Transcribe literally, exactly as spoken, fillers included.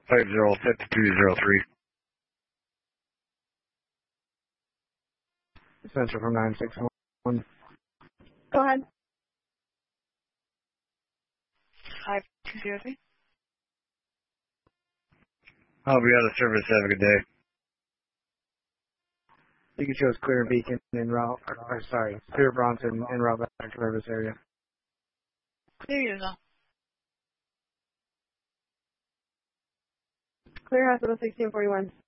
five zero five two zero three. Central from nine six one. Go ahead. five two zero three. I'll be out of service. Have a good day. You can show us clear Beacon en route, or, or sorry, clear Bronson en route back to service area. Clear user. Clear hospital sixteen forty-one.